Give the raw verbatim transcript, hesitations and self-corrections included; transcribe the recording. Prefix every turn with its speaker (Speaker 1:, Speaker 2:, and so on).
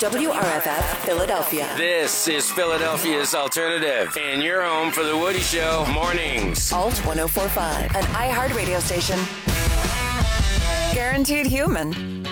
Speaker 1: W R F F, Philadelphia.
Speaker 2: This is Philadelphia's Alternative, and you're home for The Woody Show mornings.
Speaker 1: Alt one oh four point five, an iHeart radio station. Guaranteed human.